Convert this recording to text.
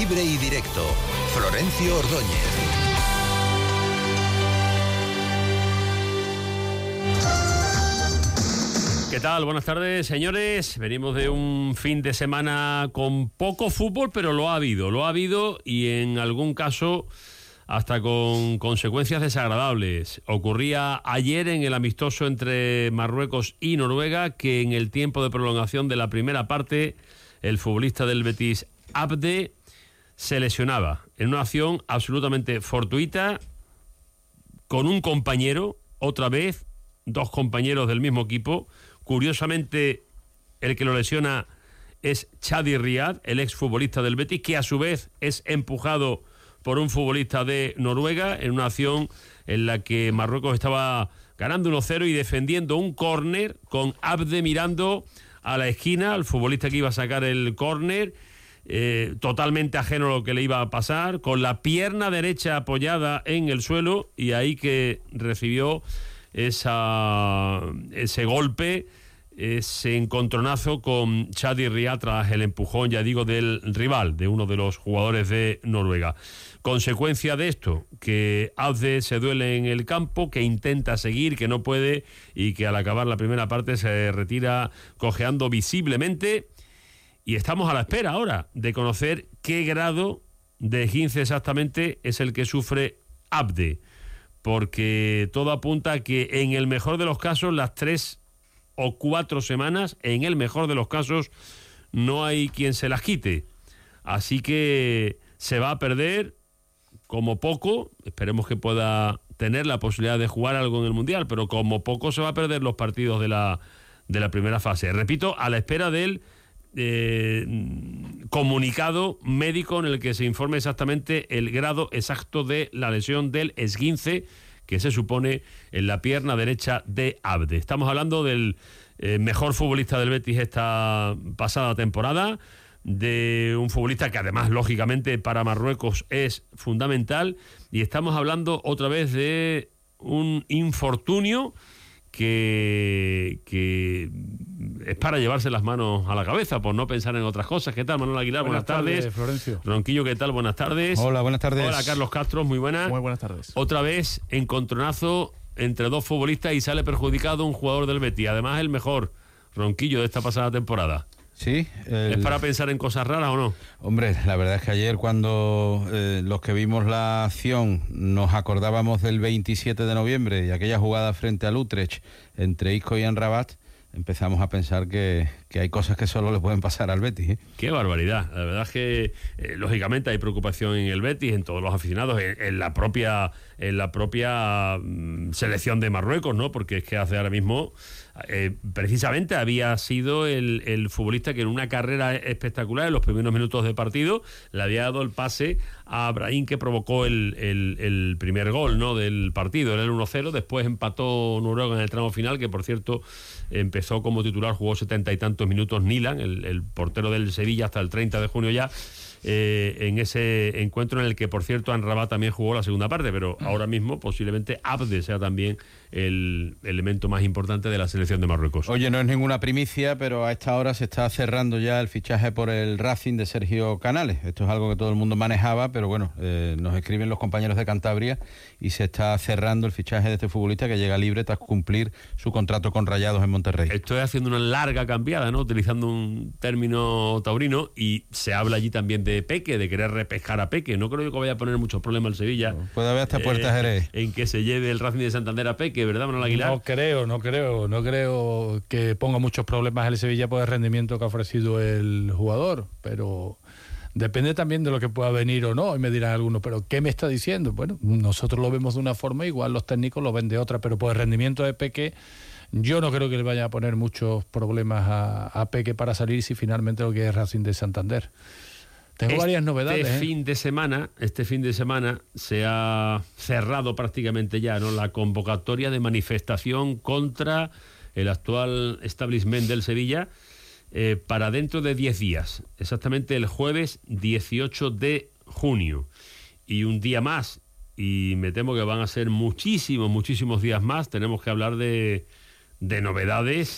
Libre y directo. Florencio Ordóñez. ¿Qué tal? Buenas tardes, señores. Venimos de un fin de semana con poco fútbol, pero lo ha habido y en algún caso hasta con consecuencias desagradables. Ocurría ayer en el amistoso entre Marruecos y Noruega que en el tiempo de prolongación de la primera parte el futbolista del Betis, Abde, se lesionaba en una acción absolutamente fortuita con un compañero, otra vez, dos compañeros del mismo equipo. Curiosamente, el que lo lesiona es Chadi Riad, el exfutbolista del Betis, que a su vez es empujado por un futbolista de Noruega en una acción en la que Marruecos estaba ganando 1-0 y defendiendo un córner con Abde mirando a la esquina, al futbolista que iba a sacar el córner, totalmente ajeno a lo que le iba a pasar, con la pierna derecha apoyada en el suelo, y ahí que recibió ese golpe, ese encontronazo con Chadi Riad tras el empujón, ya digo, del rival, de uno de los jugadores de Noruega. Consecuencia de esto, que Abde se duele en el campo, que intenta seguir, que no puede, y que al acabar la primera parte se retira cojeando visiblemente. Y estamos a la espera ahora de conocer qué grado de esguince exactamente es el que sufre Abde, porque todo apunta a que en el mejor de los casos, las 3 o 4 semanas, en el mejor de los casos, no hay quien se las quite. Así que se va a perder como poco, esperemos que pueda tener la posibilidad de jugar algo en el Mundial, pero como poco se va a perder los partidos de la primera fase. Repito, a la espera del comunicado médico en el que se informe exactamente el grado exacto de la lesión del esguince que se supone en la pierna derecha de Abde. Estamos hablando del mejor futbolista del Betis esta pasada temporada, de un futbolista que además, lógicamente, para Marruecos es fundamental, y estamos hablando otra vez de un infortunio que es para llevarse las manos a la cabeza, por no pensar en otras cosas. ¿Qué tal, Manuel Aguilar? Buenas tardes. Florencio. Ronquillo, ¿qué tal? Buenas tardes. Hola, buenas tardes. Hola, Carlos Castro, muy buenas. Muy buenas tardes. Otra vez, encontronazo entre dos futbolistas y sale perjudicado un jugador del Betis, además el mejor, Ronquillo, de esta pasada temporada. Sí. ¿Es para pensar en cosas raras o no? Hombre, la verdad es que ayer, cuando los que vimos la acción nos acordábamos del 27 de noviembre y aquella jugada frente al Utrecht entre Isco y Amrabat, empezamos a pensar que hay cosas que solo le pueden pasar al Betis, ¿eh? Qué barbaridad. La verdad es que lógicamente hay preocupación en el Betis, en todos los aficionados, en la propia selección de Marruecos, ¿no? Porque es que hace ahora mismo precisamente había sido el futbolista que en una carrera espectacular en los primeros minutos de partido le había dado el pase a Brahim, que provocó el primer gol, ¿no?, del partido. Era el 1-0, después empató Noruega en el tramo final, que por cierto empezó como titular, jugó 70 y tantos minutos Nilan, el portero del Sevilla, hasta el 30 de junio ya, en ese encuentro en el que, por cierto, Amrabat también jugó la segunda parte, pero ahora mismo posiblemente Abde sea también el elemento más importante de la selección de Marruecos. Oye, no es ninguna primicia, pero a esta hora se está cerrando ya el fichaje por el Racing de Sergio Canales. Esto es algo que todo el mundo manejaba, pero bueno, nos escriben los compañeros de Cantabria y se está cerrando el fichaje de este futbolista, que llega libre tras cumplir su contrato con Rayados en Monterrey. Estoy haciendo una larga cambiada, ¿no?, utilizando un término taurino, y se habla allí también de Peque, de querer repescar a Peque. No creo yo que vaya a poner muchos problemas al Sevilla. Puede haber hasta puertas Jerez. En que se lleve el Racing de Santander a Peque, ¿verdad, Manuel Aguilar? No creo que ponga muchos problemas el Sevilla por el rendimiento que ha ofrecido el jugador, pero depende también de lo que pueda venir o no. Y me dirán algunos, ¿pero qué me está diciendo? Bueno, nosotros lo vemos de una forma, igual los técnicos lo ven de otra, pero por el rendimiento de Peque, yo no creo que le vaya a poner muchos problemas a Peque para salir, si finalmente lo que es Racing de Santander. Tengo varias novedades. Este fin de semana se ha cerrado prácticamente ya, ¿no?, la convocatoria de manifestación contra el actual establishment del Sevilla para dentro de 10 días, exactamente el jueves 18 de junio. Y un día más, y me temo que van a ser muchísimos días más, tenemos que hablar de novedades